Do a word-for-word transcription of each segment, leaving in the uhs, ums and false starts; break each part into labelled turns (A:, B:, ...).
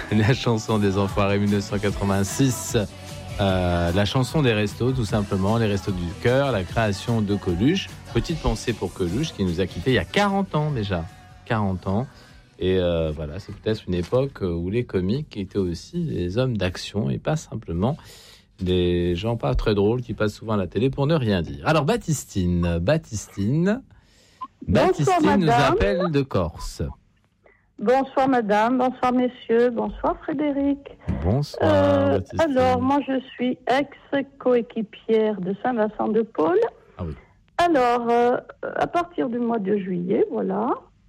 A: la chanson des Enfoirés mille neuf cent quatre-vingt-six. Euh, la chanson des restos, tout simplement, les restos du cœur, la création de Coluche. Petite pensée pour Coluche qui nous a quittés il y a quarante ans déjà. quarante ans. Et euh, voilà, c'est peut-être une époque où les comiques étaient aussi des hommes d'action et pas simplement des gens pas très drôles qui passent souvent à la télé pour ne rien dire. Alors Baptistine, Baptistine, Baptistine
B: Bonsoir,
A: nous
B: madame.
A: appelle de Corse.
B: Bonsoir madame, bonsoir messieurs, bonsoir Frédéric.
A: Bonsoir
B: Euh,
A: Baptistine.
B: alors, moi je suis ex-coéquipière de Saint-Vincent-de-Paul.
A: Ah oui.
B: Alors, euh, à partir du mois de juillet, voilà,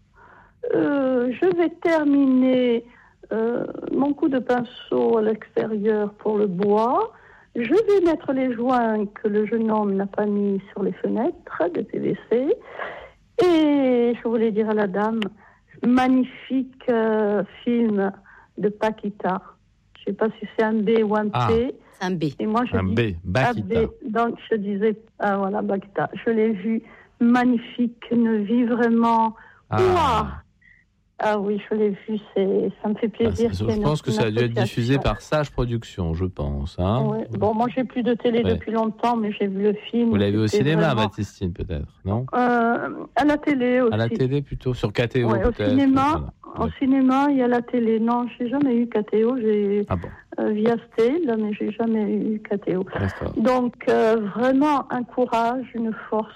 B: euh, je vais terminer euh, mon coup de pinceau à l'extérieur pour le bois. Je vais mettre les joints que le jeune homme n'a pas mis sur les fenêtres de P V C. Et je voulais dire à la dame, magnifique euh, film de Paquita. Je ne sais pas si c'est un B ou un
A: Ah.
B: P.
C: C'est un B.
B: Et moi, je
A: Un
B: dis
A: B, Bakita.
B: un B. Donc, je disais, ah voilà, Paquita. Je l'ai vu, magnifique, une vie vraiment...
A: Ah.
B: Ouah. Ah oui, je l'ai vu, c'est, ça me fait
A: Ah,
B: plaisir.
A: c'est-
B: qu'il y ait
A: je
B: une-
A: pense que
B: une
A: ça a dû être
B: association.
A: diffusé par Sage Productions, je pense. Hein.
B: Ouais. Bon, moi, j'ai plus de télé
A: Ouais.
B: depuis longtemps, mais j'ai vu le film.
A: Vous l'avez vu au
B: C'était
A: cinéma,
B: vraiment-
A: Baptistine, peut-être, non?
B: Euh, à la télé aussi.
A: À la télé plutôt, sur K T O
B: Ouais, au
A: peut-être.
B: cinéma,
A: Voilà.
B: au cinéma, il y a la télé. Non, j'ai jamais eu K T O. J'ai
A: Ah bon,
B: euh, Viasté, là, mais j'ai jamais eu K T O.
A: d'accord.
B: Donc, euh, vraiment un courage, une force,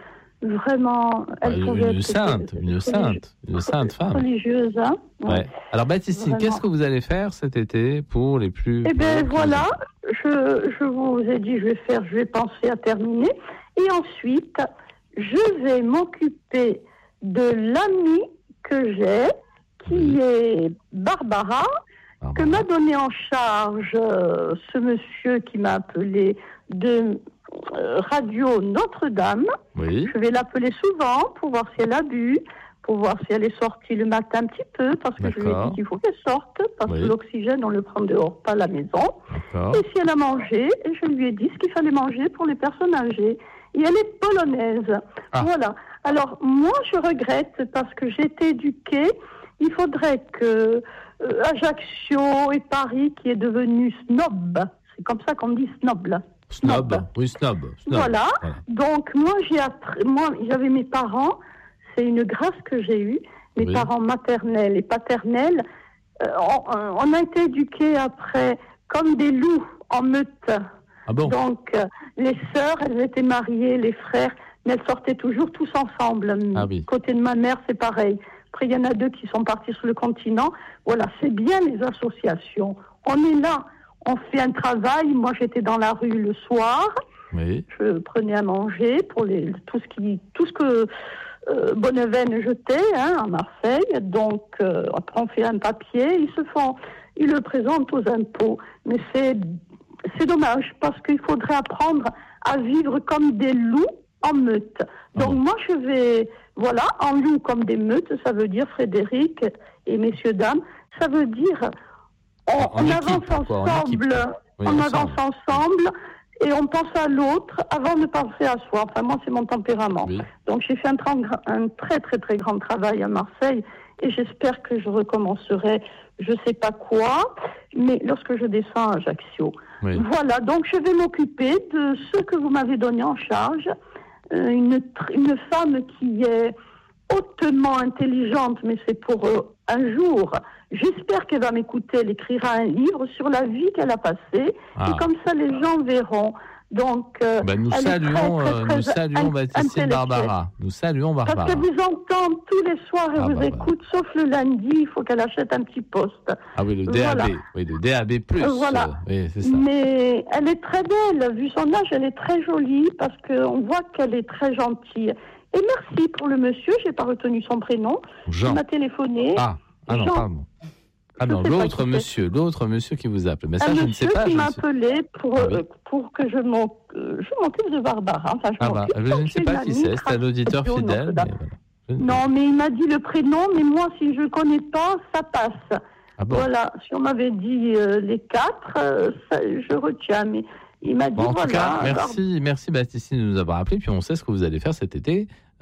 B: vraiment. Elle
A: Bah,
B: pouvait
A: une
B: être
A: sainte, une
B: religieuse-
A: sainte, une sainte femme.
B: religieuse, hein.
A: Ouais. Alors Baptistine,
B: Vraiment.
A: qu'est-ce que vous allez faire cet été pour les plus...
B: Eh bien,
A: pauvres
B: voilà, je, je vous ai dit, je vais faire, je vais penser à terminer. Et ensuite, je vais m'occuper de l'amie que j'ai, qui
A: Oui.
B: est Barbara,
A: Ah,
B: que
A: bah,
B: m'a donné en charge euh, ce monsieur qui m'a appelé de euh, Radio Notre-Dame.
A: Oui,
B: Je vais l'appeler souvent pour voir si elle a bu, pour voir si elle est sortie le matin un petit peu, parce que je lui ai
A: D'accord.
B: dit qu'il faut qu'elle sorte, parce
A: Oui.
B: que l'oxygène, on le prend dehors, pas à la maison.
A: d'accord.
B: Et si elle a mangé, je lui ai dit ce qu'il fallait manger pour les personnes âgées. Et elle est polonaise.
A: Ah.
B: Voilà. Alors, moi, je regrette parce que j'ai été éduquée. Il faudrait que euh, Ajaccio et Paris, qui est devenu snob, c'est comme ça qu'on dit snob, là.
A: Snob, oui, snob. snob.
B: Voilà.
A: Voilà.
B: Donc, moi, j'ai appris, moi, j'avais mes parents, c'est une grâce que j'ai eue, mes
A: Oui.
B: parents maternels et paternels. Euh, on, on a été éduqués après comme des loups en meute.
A: Ah bon?
B: Donc, euh, les sœurs, elles étaient mariées, les frères, mais elles sortaient toujours tous ensemble.
A: Ah oui.
B: Côté de ma mère, c'est pareil. Après, il y en a deux qui sont partis sur le continent. Voilà, c'est bien les associations. On est là, on fait un travail. Moi, j'étais dans la rue le soir.
A: Oui,
B: Je prenais à manger pour les, tout ce qui, tout ce que euh, Bonneveine jetait, hein, à Marseille. Donc, euh, après, on fait un papier. Ils se font, ils le présentent aux impôts. Mais c'est C'est dommage, parce qu'il faudrait apprendre à vivre comme des loups en meute. Donc
A: Ah bon.
B: moi, je vais, voilà, en loup comme des meutes, ça veut dire, Frédéric et messieurs, dames, ça veut dire, on,
A: En- en
B: on
A: équipe,
B: avance
A: quoi, en équipe.
B: ensemble,
A: Oui,
B: on
A: ensemble.
B: avance ensemble, et on pense à l'autre avant de penser à soi. Enfin, moi, c'est mon tempérament.
A: oui.
B: Donc j'ai fait un, tra- un très, très, très grand travail à Marseille, et j'espère que je recommencerai, je sais pas quoi, mais lorsque je descends à Ajaccio.
A: Oui.
B: Voilà, donc je vais m'occuper de ce que vous m'avez donné en charge. Euh, une, tr- une femme qui est hautement intelligente, mais c'est pour euh, un jour. J'espère qu'elle va m'écouter. Elle écrira un livre sur la vie qu'elle a passée.
A: Ah.
B: Et comme ça, les gens verront. Donc, euh,
A: Ben, nous,
B: elle est
A: saluons,
B: très, très,
A: euh,
B: très
A: nous saluons
B: in-
A: Baptistine
B: intellectuelle.
A: Barbara. Nous saluons
B: Parce
A: Barbara.
B: qu'elle vous entend tous les soirs, elle
A: Ah,
B: vous
A: bah,
B: écoute, sauf le lundi, il faut qu'elle achète un petit poste.
A: Ah oui, le D A B.
B: Voilà.
A: Oui, le D A B plus.
B: Euh, voilà.
A: euh, oui, c'est ça.
B: Mais elle est très belle, vu son âge, elle est très jolie parce qu'on voit qu'elle est très gentille. Et merci pour le monsieur, j'ai pas retenu son prénom.
A: Jean.
B: Il m'a téléphoné.
A: Ah, ah non,
B: Jean.
A: pardon. Ah
B: Je
A: non,
B: sais pas
A: l'autre
B: qui c'est.
A: monsieur, l'autre monsieur qui vous appelle. Mais ça,
B: un
A: je ne
B: monsieur
A: sais pas.
B: qui
A: je
B: m'a
A: ne sais-
B: appelé pour,
A: Ah oui.
B: euh, pour que je m'oc- euh, je m'occupe de Barbara. Enfin, je
A: Ah bah,
B: m'occupe,
A: je
B: donc
A: ne sais
B: j'ai
A: pas
B: une
A: qui
B: amie,
A: c'est, c'est un auditeur
B: Radio
A: fidèle.
B: Notre-Dame.
A: mais voilà. Je ne-
B: Non, mais il m'a dit le prénom, mais moi, si je connais pas, ça passe.
A: Ah bon.
B: Voilà, si on m'avait dit euh, les quatre, euh, ça, je retiens. Mais il m'a dit,
A: Bon, en
B: voilà.
A: tout cas,
B: alors,
A: merci, merci Baptistine de nous avoir appelé. Puis on sait ce que vous allez faire cet été.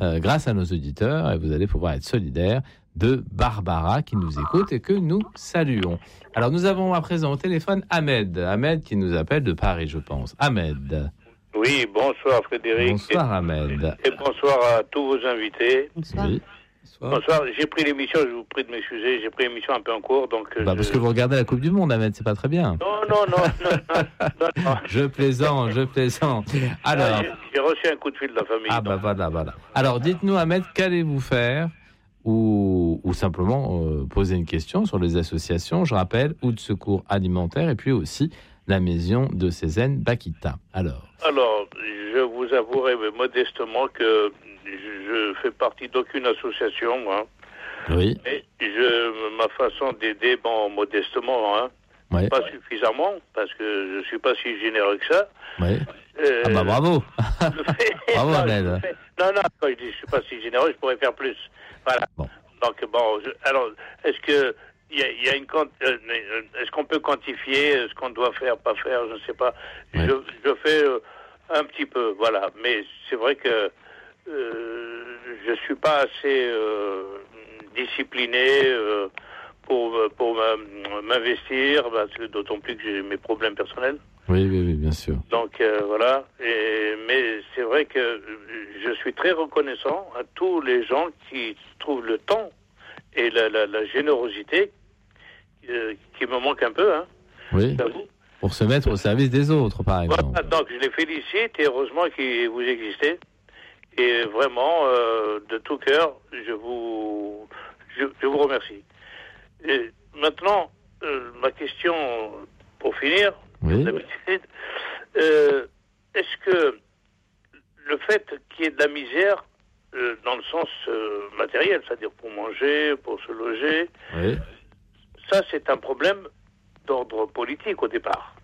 A: euh, grâce à nos auditeurs, et vous allez pouvoir être solidaires de Barbara qui nous écoute et que nous saluons. Alors nous avons à présent au téléphone Ahmed, Ahmed qui nous appelle de Paris, je pense. Ahmed.
C: Oui, bonsoir Frédéric.
A: Bonsoir Ahmed.
C: Et bonsoir à tous vos invités.
A: Bonsoir. Oui.
C: Bonsoir. Bonsoir. J'ai pris l'émission, je vous prie de m'excuser, j'ai pris l'émission un peu en cours, donc.
A: Bah je... Parce que vous regardez la Coupe du Monde, Ahmed, c'est pas très bien.
C: Non, non, non, non, non, non, non.
A: Je plaisante, je plaisante. Alors.
C: Ah, j'ai, j'ai reçu un coup de fil de la famille.
A: Ah donc. bah voilà, voilà. Alors dites-nous Ahmed, qu'allez-vous faire ou, ou simplement euh, poser une question sur les associations, je rappelle, ou de secours alimentaire et puis aussi la maison de Cézanne Bakita. Alors.
C: Alors, je vous avouerai modestement que je fais partie d'aucune association, moi.
A: Oui.
C: Et je, ma façon d'aider, bon, modestement, hein,
A: ouais.
C: pas suffisamment, parce que je suis pas si généreux que ça.
A: Oui. Euh, ah bah bravo.
C: Fait,
A: bravo,
C: non,
A: Ahmed.
C: Non, non, quand je dis je suis pas si généreux, je pourrais faire plus. Voilà.
A: Bon.
C: Donc, bon, je, alors, est-ce que il y a, y a une euh, est-ce qu'on peut quantifier ce qu'on doit faire, pas faire, je ne sais pas. Ouais. Je, je fais euh, un petit peu, voilà. Mais c'est vrai que euh, je suis pas assez euh, discipliné euh, pour pour m'investir, parce que d'autant plus que j'ai mes problèmes personnels.
A: Oui, oui, oui, bien sûr.
C: Donc euh, voilà. Et, mais c'est vrai que je suis très reconnaissant à tous les gens qui trouvent le temps et la, la, la générosité euh, qui me manque un peu. Hein,
A: oui. Pour se mettre au service des autres, par exemple.
C: Voilà, donc je les félicite et heureusement que vous existez. Et vraiment, euh, de tout cœur, je vous, je, je vous remercie. Et maintenant, euh, ma question pour finir.
A: Oui.
C: Euh, est-ce que le fait qu'il y ait de la misère euh, dans le sens euh, matériel, c'est-à-dire pour manger, pour se loger,
A: oui.
C: ça c'est un problème d'ordre politique au départ.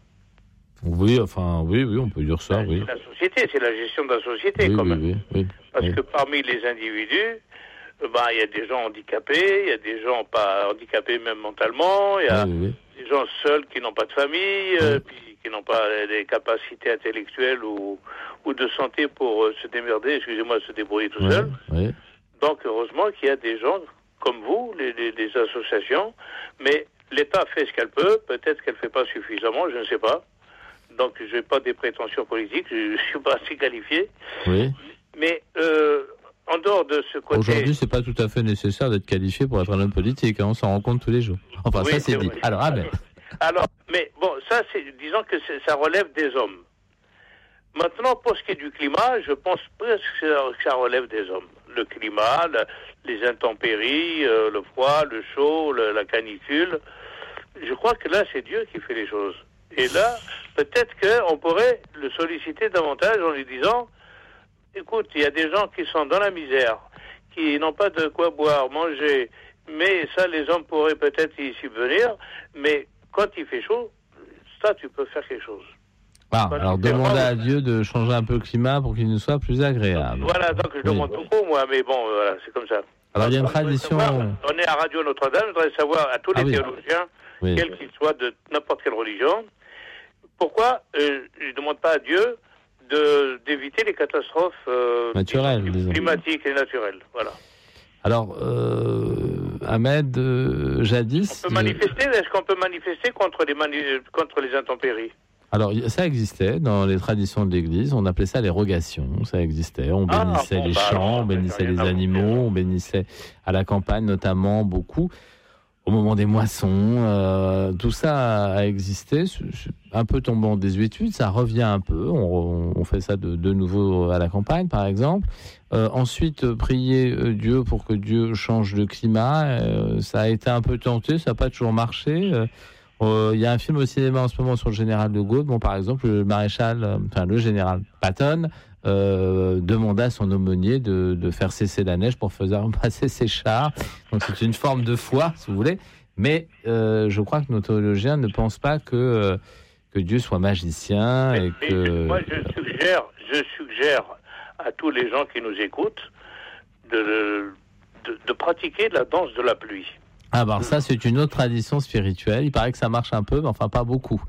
A: Oui, enfin, oui, oui, on peut dire ça, oui.
C: C'est la société, c'est la gestion de la société,
A: oui,
C: quand
A: oui,
C: même.
A: Oui, oui,
C: Parce
A: oui.
C: que parmi les individus, il bah, y a des gens handicapés, il y a des gens pas handicapés même mentalement, il y a
A: oui, oui, oui.
C: des gens seuls qui n'ont pas de famille,
A: oui.
C: euh, puis qui n'ont pas les capacités intellectuelles ou, ou de santé pour euh, se démerder, excusez-moi, se débrouiller tout
A: oui,
C: seul.
A: Oui.
C: Donc, heureusement qu'il y a des gens comme vous, les, les, les associations, mais l'État fait ce qu'elle peut, peut-être qu'elle ne fait pas suffisamment, je ne sais pas. Donc, je n'ai pas des prétentions politiques, je ne suis pas assez qualifié.
A: Oui.
C: Mais euh, en dehors de ce côté...
A: Aujourd'hui, c'est pas tout à fait nécessaire d'être qualifié pour être un homme politique, hein, on s'en rend compte tous les jours. Enfin, oui, ça c'est, c'est dit. Vrai. Alors, ah ben...
C: Alors, mais bon, ça, c'est, disons que c'est, ça relève des hommes. Maintenant, pour ce qui est du climat, je pense presque que ça relève des hommes. Le climat, la, les intempéries, euh, le froid, le chaud, le, la canicule. Je crois que là, c'est Dieu qui fait les choses. Et là, peut-être qu'on pourrait le solliciter davantage en lui disant, écoute, il y a des gens qui sont dans la misère, qui n'ont pas de quoi boire, manger, mais ça, les hommes pourraient peut-être y subvenir, mais quand il fait chaud, ça, tu peux faire quelque chose.
A: Ah, alors demander à Dieu de changer un peu le climat pour qu'il nous soit plus agréable.
C: Voilà, donc je oui. demande beaucoup, moi, mais bon, voilà, c'est comme ça.
A: Alors il y a une tradition...
C: Savoir, on est à Radio Notre-Dame, je voudrais savoir à tous les ah, oui. théologiens, oui. quels qu'ils soient de n'importe quelle religion, pourquoi euh, je ne demande pas à Dieu de, d'éviter les catastrophes euh,
A: naturelles,
C: climatiques et naturelles. Voilà.
A: Alors, euh, Ahmed, euh, jadis...
C: On peut manifester, euh... est-ce qu'on peut manifester contre les, mani... contre les intempéries ?
A: Alors, ça existait dans les traditions de l'Église, on appelait ça les rogations, ça existait. On
C: ah,
A: bénissait
C: bon,
A: les
C: bah,
A: champs,
C: alors,
A: on bénissait les animaux, on bénissait à la campagne notamment beaucoup. Au moment des moissons, euh, tout ça a existé, un peu tombant en désuétude, ça revient un peu, on, on fait ça de, de nouveau à la campagne par exemple. Euh, ensuite, euh, prier euh, Dieu pour que Dieu change le climat, euh, ça a été un peu tenté, ça n'a pas toujours marché. Il euh, euh, y a un film au cinéma en ce moment sur le général de Gaulle, bon, par exemple le maréchal, euh, enfin le général Patton, Euh, demanda à son aumônier de, de faire cesser la neige pour faire passer ses chars. Donc c'est une forme de foi, si vous voulez. Mais euh, je crois que nos théologiens ne pensent pas que, euh, que Dieu soit magicien.
C: Mais,
A: et
C: mais
A: que...
C: Moi, je suggère, je suggère à tous les gens qui nous écoutent de, de, de pratiquer la danse de la pluie.
A: Ah ben ça, c'est une autre tradition spirituelle. Il paraît que ça marche un peu, mais enfin pas beaucoup.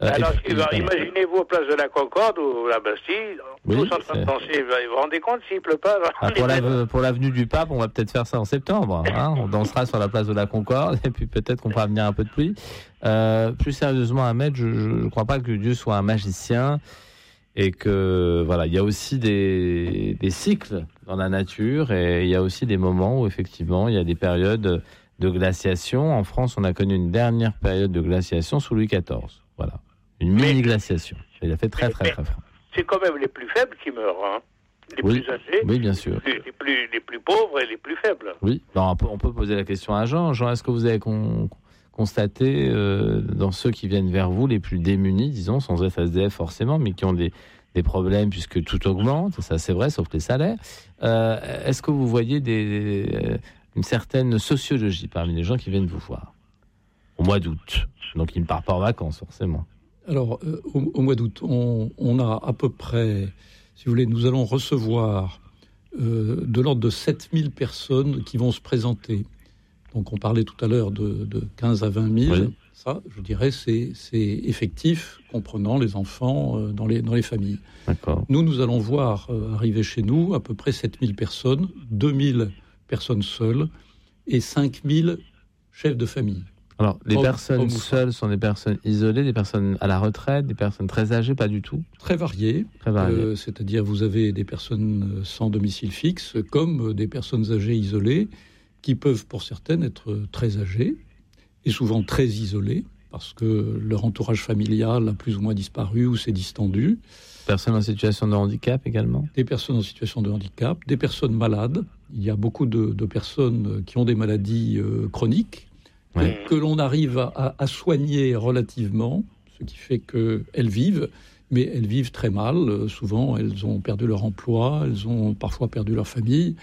A: Euh,
C: Alors,
A: puis,
C: alors imaginez-vous à place de la Concorde ou la Bastille,
A: oui,
C: tous en train de penser, vous vous rendez compte s'il pleut pas
A: ah, pour, la, pour l'avenue du Pape, on va peut-être faire ça en septembre. Hein, on dansera sur la place de la Concorde et puis peut-être qu'on pourra venir un peu de pluie. Euh, plus sérieusement, Ahmed, je ne crois pas que Dieu soit un magicien et que voilà, il y a aussi des, des cycles dans la nature et il y a aussi des moments où effectivement il y a des périodes de glaciation. En France, on a connu une dernière période de glaciation sous Louis quatorze. Voilà. Une mini-glaciation. Il a fait très, très, très, très froid.
C: C'est quand même les plus faibles qui meurent, hein. Les
A: oui.
C: plus âgés.
A: Oui, bien sûr.
C: Les, les, plus, les plus pauvres et les plus faibles.
A: Oui. Alors, on, peut, on peut poser la question à Jean. Jean, est-ce que vous avez con, constaté euh, dans ceux qui viennent vers vous, les plus démunis, disons, sans F S D F forcément, mais qui ont des, des problèmes puisque tout augmente, ça c'est vrai, sauf les salaires. Euh, est-ce que vous voyez des, des, une certaine sociologie parmi les gens qui viennent vous voir au mois d'août? Donc, ils ne partent pas en vacances, forcément.
D: Alors, euh, au, au mois d'août, on, on a à peu près, si vous voulez, nous allons recevoir euh, de l'ordre de sept mille personnes qui vont se présenter. Donc, on parlait tout à l'heure de, de quinze à vingt mille. Oui. Ça, je dirais, c'est, c'est effectif, comprenant les enfants euh, dans, les, dans les familles.
A: D'accord.
D: Nous, nous allons voir euh, arriver chez nous à peu près sept mille personnes, deux mille personnes seules et cinq mille chefs de famille.
A: Alors, les oh, personnes oh, seules sont des personnes isolées, des personnes à la retraite, des personnes très âgées, pas du tout?
D: Très variées.
A: Très variées.
D: Euh, c'est-à-dire, vous avez des personnes sans domicile fixe, comme des personnes âgées isolées, qui peuvent, pour certaines, être très âgées, et souvent très isolées, parce que leur entourage familial a plus ou moins disparu ou s'est distendu.
A: Personnes en situation de handicap également?
D: Des personnes en situation de handicap, des personnes malades. Il y a beaucoup de, de personnes qui ont des maladies euh, chroniques, ouais. que l'on arrive à, à soigner relativement, ce qui fait qu'elles vivent, mais elles vivent très mal. Souvent, elles ont perdu leur emploi, elles ont parfois perdu leur famille,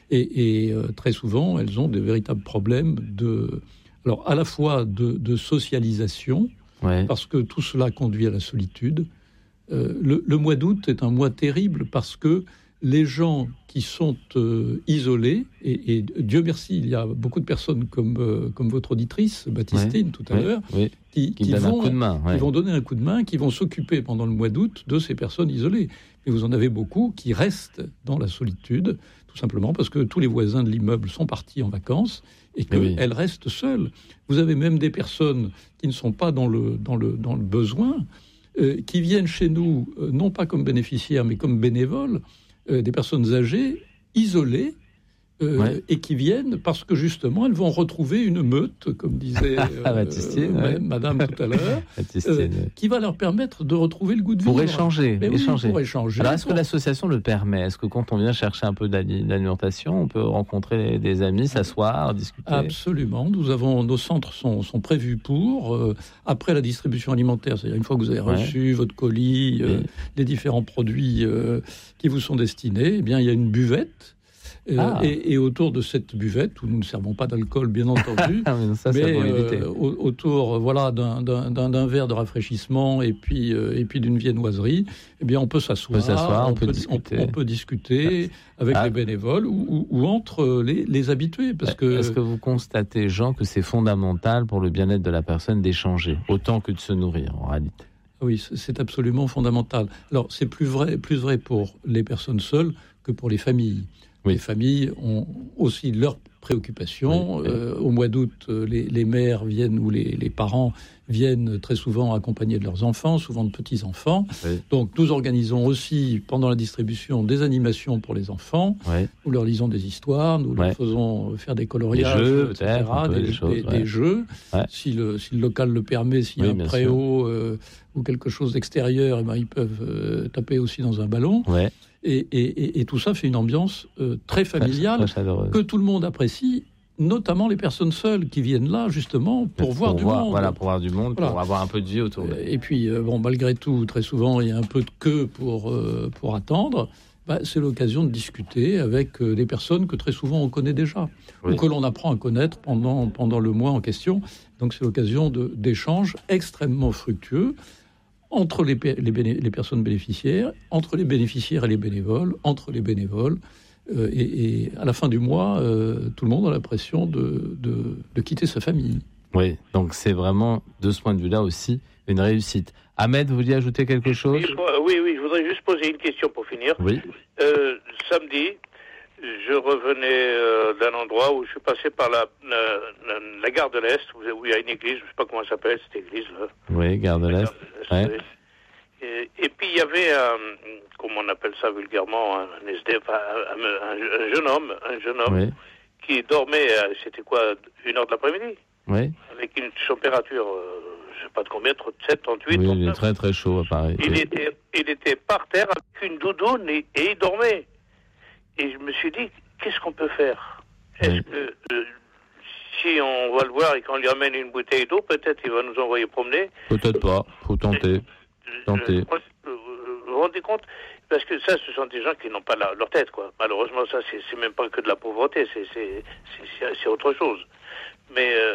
D: et, et euh, très souvent, elles ont des véritables problèmes de, alors à la fois de, de socialisation, ouais. parce que tout cela conduit à la solitude. Euh, le, le mois d'août est un mois terrible parce que les gens qui sont euh, isolés, et, et Dieu merci, il y a beaucoup de personnes comme, euh, comme votre auditrice, Baptistine, ouais, tout à ouais, l'heure,
A: ouais.
D: qui,
A: qui,
D: qui, vont,
A: main, ouais.
D: qui vont donner un coup de main, qui vont s'occuper pendant le mois d'août de ces personnes isolées. Mais vous en avez beaucoup qui restent dans la solitude, tout simplement parce que tous les voisins de l'immeuble sont partis en vacances et qu'elles oui. restent seules. Vous avez même des personnes qui ne sont pas dans le, dans le, dans le besoin, euh, qui viennent chez nous, euh, non pas comme bénéficiaires, mais comme bénévoles, Euh, des personnes âgées, isolées, euh, ouais. et qui viennent parce que justement elles vont retrouver une meute, comme disait euh,
A: Baptistine,
D: euh,
A: ouais.
D: Madame tout à l'heure, euh, qui va leur permettre de retrouver le goût de vivre.
A: Pour échanger,
D: oui,
A: échanger.
D: pour échanger.
A: Alors est-ce que l'association le permet? Est-ce que quand on vient chercher un peu d'alimentation, on peut rencontrer des amis, s'asseoir, discuter?
D: Absolument. Nous avons, nos centres sont, sont prévus pour, euh, après la distribution alimentaire, c'est-à-dire une fois que vous avez reçu ouais. votre colis, euh, les différents produits euh, qui vous sont destinés, eh bien il y a une buvette. Euh, ah. et, et autour de cette buvette, où nous ne servons pas d'alcool, bien entendu,
A: mais, ça, mais
D: euh, autour voilà, d'un, d'un, d'un verre de rafraîchissement et puis, euh, et puis d'une viennoiserie, eh bien, on peut s'asseoir,
A: on peut, s'asseoir, on
D: on
A: peut,
D: peut
A: discuter,
D: on, on peut discuter avec ah. les bénévoles ou, ou, ou entre les, les habitués. Parce que...
A: Est-ce que vous constatez, Jean, que c'est fondamental pour le bien-être de la personne d'échanger, autant que de se nourrir, en réalité?
D: Oui, c'est absolument fondamental. Alors, c'est plus vrai, plus vrai pour les personnes seules que pour les familles. Oui. Les familles ont aussi leurs préoccupations. Oui, oui. Euh, au mois d'août, les, les mères viennent, ou les, les parents viennent très souvent accompagnés de leurs enfants, souvent de petits-enfants. Oui. Donc, nous organisons aussi, pendant la distribution, des animations pour les enfants. Oui. Nous leur lisons des histoires, nous oui. leur faisons faire des coloriages, des jeux, et cetera, des, des, choses, des, ouais. des jeux. Ouais. Si, le, si le local le permet, s'il y a oui, un préau euh, ou quelque chose d'extérieur, eh ben, ils peuvent euh, taper aussi dans un ballon. Ouais. Et, et, et tout ça fait une ambiance euh, très familiale, très, très que tout le monde apprécie, notamment les personnes seules qui viennent là justement pour, pour voir du voir, monde.
A: Voilà, pour voir du monde, voilà. Pour avoir un peu de vie autour d'eux.
D: Et puis, euh, bon, malgré tout, très souvent, il y a un peu de queue pour, euh, pour attendre. Bah, c'est l'occasion de discuter avec euh, des personnes que très souvent on connaît déjà, oui. ou que l'on apprend à connaître pendant, pendant le mois en question. Donc c'est l'occasion de, d'échanges extrêmement fructueux entre les, les, béné- les personnes bénéficiaires, entre les bénéficiaires et les bénévoles, entre les bénévoles. Euh, et, et à la fin du mois, euh, tout le monde a l'impression de, de, de quitter sa famille.
A: Oui, donc c'est vraiment, de ce point de vue-là aussi, une réussite. Ahmed, vous vouliez ajouter quelque chose ?
C: Oui, oui, je voudrais juste poser une question pour finir.
A: Oui.
C: Euh, samedi, je revenais euh, d'un endroit où je suis passé par la, la, la, la gare de l'Est, où il y a une église, je ne sais pas comment elle s'appelle, cette église-là.
A: Oui, gare de l'Est.
C: Gare de l'Est,
A: ouais.
C: oui. Et, et puis il y avait, un, comment on appelle ça vulgairement, un, un S D F, un, un, un jeune homme, un jeune homme
A: Oui.
C: qui dormait, c'était quoi, une heure de l'après-midi,
A: Oui.
C: avec une température, euh, je ne sais pas de combien, trente-sept, trente-huit.
A: Oui,
C: trente-neuf.
A: il est très très chaud à Paris.
C: Il était, il était par terre avec une doudoune et, et il dormait. Et je me suis dit, qu'est-ce qu'on peut faire ? Est-ce
A: Oui.
C: que euh, si on va le voir et qu'on lui amène une bouteille d'eau, peut-être il va nous envoyer promener.
A: Peut-être pas, faut tenter. tenter.
C: Vous vous rendez compte ? Parce que ça, ce sont des gens qui n'ont pas la, leur tête, quoi. Malheureusement, ça, c'est, c'est même pas que de la pauvreté, c'est, c'est, c'est, c'est autre chose. Mais euh,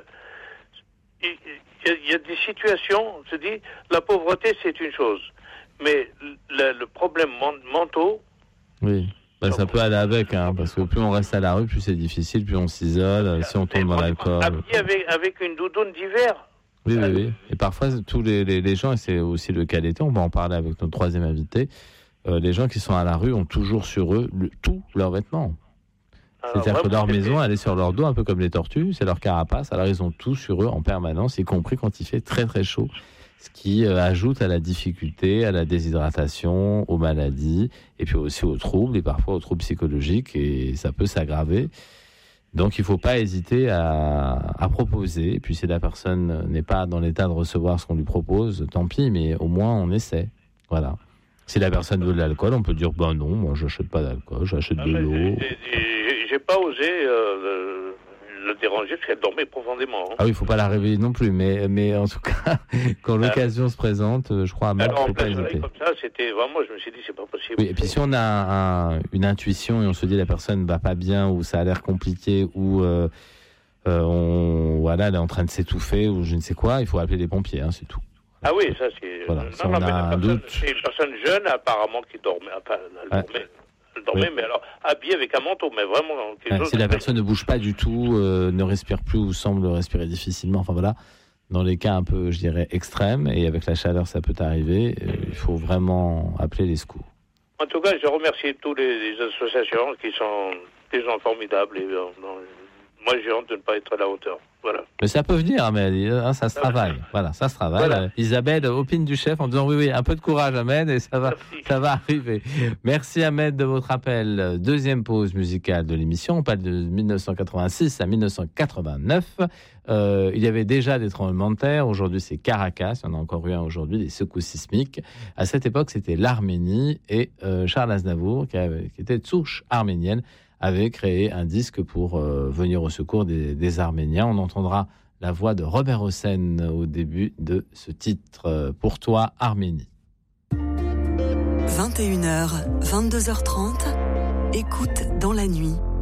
C: il y, y a des situations, on se dit, la pauvreté, c'est une chose. Mais le, le problème mentaux...
A: Oui. Ben, ça peut aller avec, hein, parce que plus on reste à la rue, plus c'est difficile, plus on s'isole, si on tombe dans l'alcool.
C: Habillé avec, avec une doudoune d'hiver.
A: Oui, oui, oui. Et parfois, tous les, les, les gens, et c'est aussi le cas d'été, on va en parler avec notre troisième invité, euh, les gens qui sont à la rue ont toujours sur eux le, tous leurs vêtements. Alors, c'est-à-dire que leur maison, elle est sur leur dos, un peu comme les tortues, c'est leur carapace, alors ils ont tout sur eux en permanence, y compris quand il fait très très chaud. Ce qui euh, ajoute à la difficulté, à la déshydratation, aux maladies, et puis aussi aux troubles, et parfois aux troubles psychologiques, et ça peut s'aggraver. Donc il ne faut pas hésiter à, à proposer, et puis si la personne n'est pas dans l'état de recevoir ce qu'on lui propose, tant pis, mais au moins on essaie. Voilà. Si la personne veut de l'alcool, on peut dire, ben non, moi je n'achète pas d'alcool, j'achète de l'eau.
C: J'ai, j'ai pas osé... Euh, le déranger parce qu'elle dormait profondément. Hein.
A: Ah oui, il ne faut pas la réveiller non plus, mais, mais en tout cas, quand l'occasion euh, se présente, je crois à Marc, il ne faut pas hésiter.
C: Comme ça, c'était vraiment, je me suis dit, c'est pas possible.
A: Oui, et puis si on a un, une intuition et on se dit la personne ne va pas bien, ou ça a l'air compliqué, ou euh, euh, on, voilà, elle est en train de s'étouffer, ou je ne sais quoi, il faut appeler les pompiers, hein, c'est tout.
C: Ah oui, ça c'est...
A: Voilà.
C: Non,
A: Si
C: non,
A: on
C: mais
A: a
C: la
A: un
C: personne,
A: doute...
C: c'est une personne jeune apparemment qui dormait, enfin, elle dormait. Ouais. Dormait, oui. Mais alors habillé avec un manteau, mais vraiment.
A: Ouais, si la personne ne bouge pas du tout, euh, ne respire plus ou semble respirer difficilement, enfin voilà, dans les cas un peu, je dirais, extrêmes, et avec la chaleur ça peut arriver, euh, il faut vraiment appeler les secours.
C: En tout cas, je remercie toutes les, les associations qui sont des gens formidables. Et, euh, non, moi, j'ai honte de ne pas être à la hauteur. Voilà.
A: Mais ça peut venir, Ahmed, hein, ça se travaille. Voilà, ça se travaille. Voilà. Isabelle opine du chef en disant oui, oui, un peu de courage, Ahmed, et ça va, ça va arriver. Merci, Ahmed, de votre appel. Deuxième pause musicale de l'émission. On parle de dix-neuf cent quatre-vingt-six à dix-neuf cent quatre-vingt-neuf. Euh, il y avait déjà des tremblements de terre. Aujourd'hui, c'est Caracas. Il y en a encore eu un aujourd'hui, des secousses sismiques. À cette époque, c'était l'Arménie et euh, Charles Aznavour, qui, avait, qui était de souche arménienne, avait créé un disque pour euh, venir au secours des, des Arméniens. On entendra la voix de Robert Hossein au début de ce titre, euh, Pour toi, Arménie.
E: vingt et une heures, vingt-deux heures trente, écoute dans la nuit.